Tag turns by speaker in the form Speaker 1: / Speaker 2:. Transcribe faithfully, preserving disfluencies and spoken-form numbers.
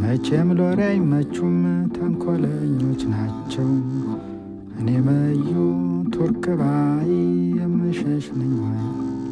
Speaker 1: መቼም ሎሬ አይመቹም ተንኮለኞች ናቸው። እኔ መዩ ቱርክ ባይ የምሸሽ ነኝ ወይ